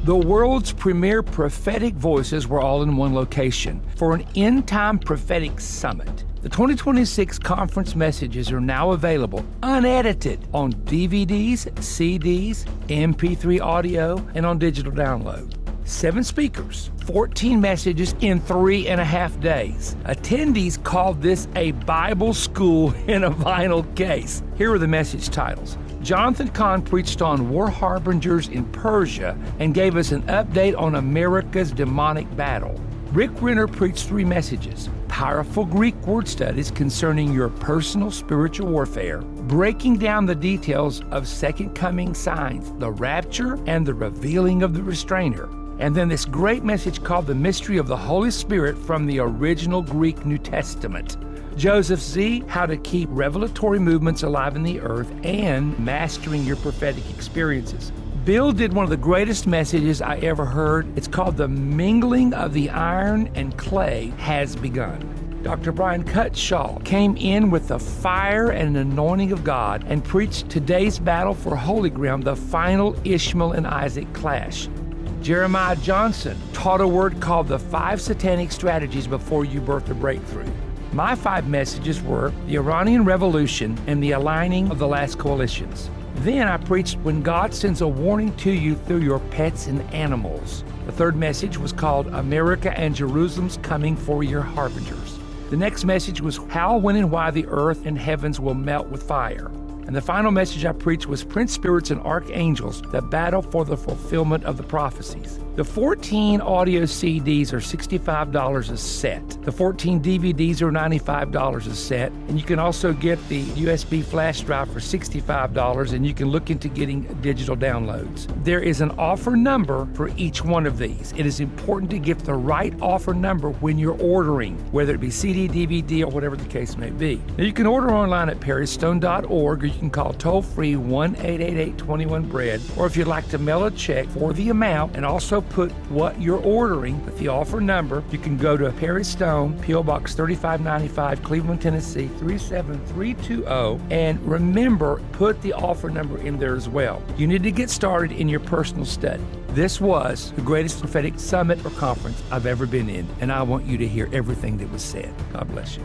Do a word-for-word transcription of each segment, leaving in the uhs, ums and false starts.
The world's premier prophetic voices were all in one location for an end-time prophetic summit. The twenty twenty-six conference messages are now available unedited on D V Ds, C Ds, M P three audio, and on digital download. Seven speakers, fourteen messages in three and a half days. Attendees called this a Bible school in a vinyl case. Here are the message titles. Jonathan Cahn preached on war harbingers in Persia and gave us an update on America's demonic battle. Rick Renner preached three messages: powerful Greek word studies concerning your personal spiritual warfare, breaking down the details of second coming signs, the rapture, and the revealing of the restrainer. And then this great message called The Mystery of the Holy Spirit from the original Greek New Testament. Joseph Z., How to Keep Revelatory Movements Alive in the Earth and Mastering Your Prophetic Experiences. Bill did one of the greatest messages I ever heard. It's called The Mingling of the Iron and Clay Has Begun. Doctor Brian Cutshaw came in with the fire and anointing of God and preached today's battle for holy ground, the final Ishmael and Isaac clash. Jeremiah Johnson taught a word called the five satanic strategies before you birth a breakthrough. My five messages were the Iranian Revolution and the aligning of the last coalitions. Then I preached when God sends a warning to you through your pets and animals. The third message was called America and Jerusalem's Coming for Your Harbingers. The next message was how, when, and why the earth and heavens will melt with fire. And the final message I preached was Prince Spirits and Archangels, the battle for the fulfillment of the prophecies. The fourteen audio C Ds are sixty-five dollars a set. The fourteen D V Ds are ninety-five dollars a set. And you can also get the U S B flash drive for sixty-five dollars, and you can look into getting digital downloads. There is an offer number for each one of these. It is important to get the right offer number when you're ordering, whether it be C D, D V D, or whatever the case may be. Now, you can order online at perry stone dot org, or you can call toll-free one eight eight eight, two one, B R E A D, or if you'd like to mail a check for the amount and also put what you're ordering with the offer number, you can go to Perry Stone, P O Box thirty-five ninety-five, Cleveland, Tennessee three seven three two zero, and remember, put the offer number in there as well. You need to get started in your personal study. This was the greatest prophetic summit or conference I've ever been in, and I want you to hear everything that was said. God bless you.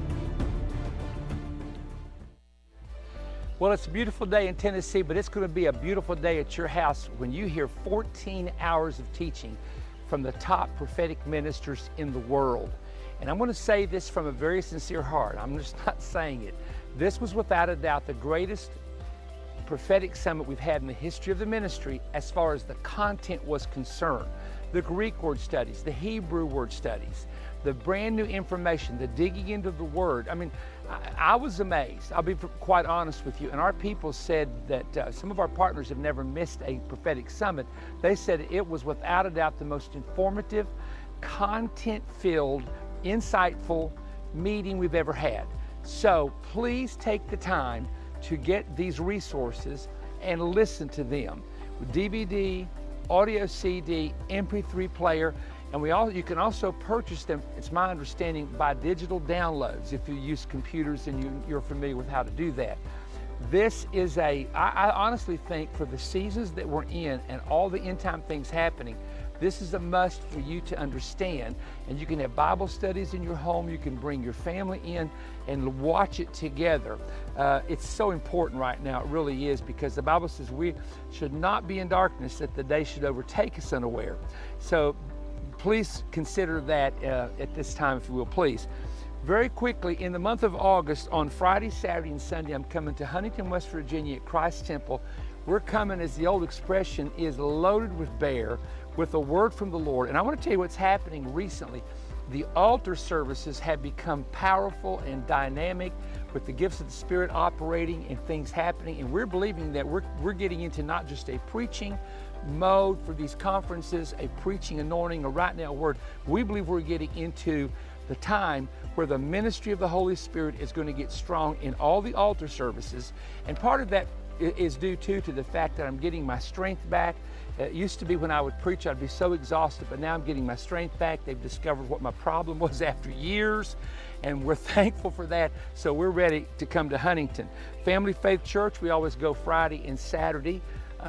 Well, it's a beautiful day in Tennessee, but it's going to be a beautiful day at your house when you hear fourteen hours of teaching from the top prophetic ministers in the world. And I'm going to say this from a very sincere heart. I'm just not saying it. This was without a doubt the greatest prophetic summit we've had in the history of the ministry as far as the content was concerned. The Greek word studies, the Hebrew word studies, the brand new information, the digging into the Word. I mean, I, I was amazed. I'll be quite honest with you. And our people said that uh, some of our partners have never missed a prophetic summit. They said it was without a doubt the most informative, content-filled, insightful meeting we've ever had. So please take the time to get these resources and listen to them. D V D, audio C D, M P three player, and we all, you can also purchase them, it's my understanding, by digital downloads if you use computers and you, you're familiar with how to do that. This is a, I, I honestly think for the seasons that we're in and all the end time things happening, this is a must for you to understand. And you can have Bible studies in your home, you can bring your family in and watch it together. Uh, it's so important right now, it really is, because the Bible says we should not be in darkness, that the day should overtake us unaware. So please consider that uh, at this time, if you will, please. Very quickly, in the month of August, on Friday, Saturday, and Sunday, I'm coming to Huntington, West Virginia at Christ Temple. We're coming, as the old expression is, loaded with bear, with a word from the Lord. And I want to tell you what's happening recently. The altar services have become powerful and dynamic with the gifts of the Spirit operating and things happening. And we're believing that we're, we're getting into not just a preaching mode for these conferences, a preaching anointing, a right now word. We believe we're getting into the time where the ministry of the Holy Spirit is going to get strong in all the altar services. And part of that is due too to the fact that I'm getting my strength back. It used to be when I would preach, I'd be so exhausted, but now I'm getting my strength back. They've discovered what my problem was after years, and we're thankful for that. So we're ready to come to Huntington. Family Faith Church, we always go Friday and Saturday. Uh,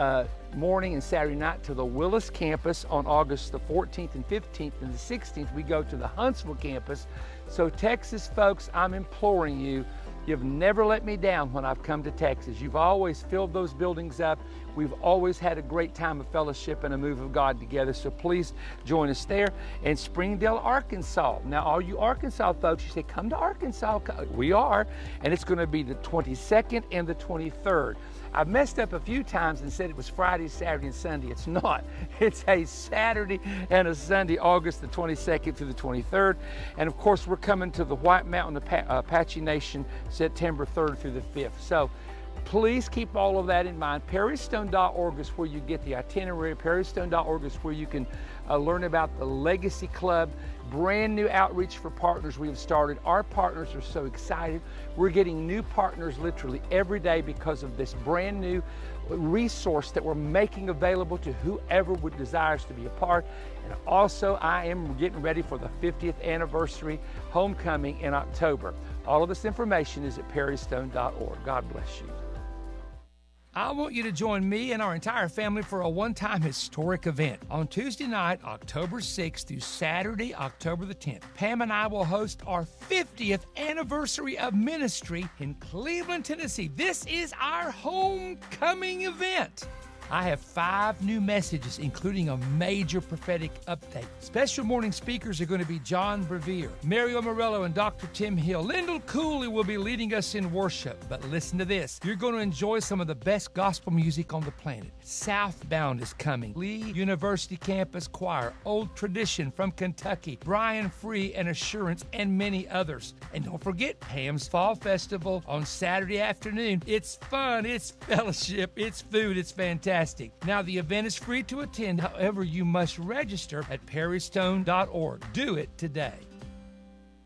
morning and Saturday night to the Willis campus. On August the fourteenth and fifteenth and the sixteenth, we go to the Huntsville campus. So Texas folks, I'm imploring you, you've never let me down when I've come to Texas. You've always filled those buildings up. We've always had a great time of fellowship and a move of God together. So please join us there. And Springdale, Arkansas. Now, all you Arkansas folks, you say, come to Arkansas. We are. And it's going to be the twenty-second and the twenty-third. I've messed up a few times and said it was Friday, Saturday, and Sunday. It's not. It's a Saturday and a Sunday, August the twenty-second through the twenty-third. And of course, we're coming to the White Mountain Apache Nation September third through the fifth. So please keep all of that in mind. Perry Stone dot org is where you get the itinerary. Perry Stone dot org is where you can uh, learn about the Legacy Club, brand new outreach for partners we have started. Our partners are so excited. We're getting new partners literally every day because of this brand new resource that we're making available to whoever would desires to be a part. And also, I am getting ready for the fiftieth anniversary homecoming in October. All of this information is at Perry Stone dot org. God bless you. I want you to join me and our entire family for a one-time historic event. On Tuesday night, October sixth through Saturday, October the tenth, Pam and I will host our fiftieth anniversary of ministry in Cleveland, Tennessee. This is our homecoming event. I have five new messages, including a major prophetic update. Special morning speakers are going to be John Bevere, Mario Morello, and Doctor Tim Hill. Lyndall Cooley will be leading us in worship. But listen to this. You're going to enjoy some of the best gospel music on the planet. Southbound is coming. Lee University Campus Choir, Old Tradition from Kentucky, Brian Free and Assurance, and many others. And don't forget Pam's Fall Festival on Saturday afternoon. It's fun, it's fellowship, it's food, it's fantastic. Now, the event is free to attend. However, you must register at Perry Stone dot org. Do it today.